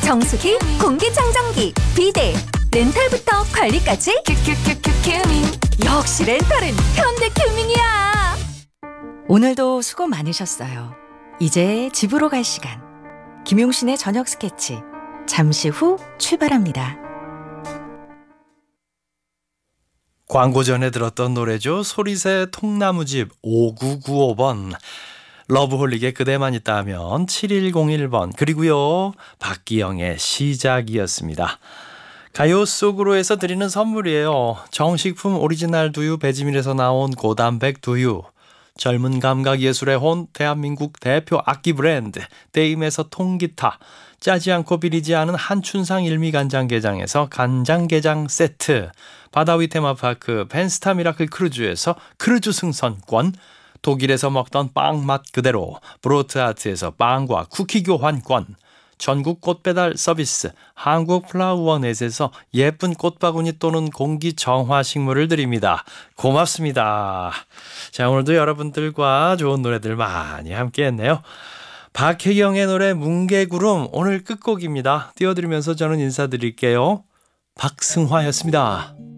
정수기, 공기청정기, 비데, 렌탈부터 관리까지 큐큐큐큐 큐밍. 역시 렌탈은 현대큐밍이야. 오늘도 수고 많으셨어요. 이제 집으로 갈 시간. 김용신의 저녁 스케치 잠시 후 출발합니다. 광고 전에 들었던 노래죠. 소리새 통나무집 5995번, 러브홀릭의 그대만 있다 하면 7101번, 그리고요 박기영의 시작이었습니다. 가요 속으로 해서 드리는 선물이에요. 정식품 오리지널 두유 배지밀에서 나온 고단백 두유, 젊은 감각 예술의 혼 대한민국 대표 악기 브랜드 데임에서 통기타, 짜지 않고 비리지 않은 한춘상 일미간장게장에서 간장게장 세트, 바다위 테마파크 펜스타 미라클 크루즈에서 크루즈 승선권, 독일에서 먹던 빵 맛 그대로 브로트아트에서 빵과 쿠키 교환권, 전국 꽃배달 서비스 한국 플라워넷에서 예쁜 꽃바구니 또는 공기 정화 식물을 드립니다. 고맙습니다. 자, 오늘도 여러분들과 좋은 노래들 많이 함께 했네요. 박혜경의 노래 뭉게구름 오늘 끝곡입니다. 띄워드리면서 저는 인사드릴게요. 박승화였습니다.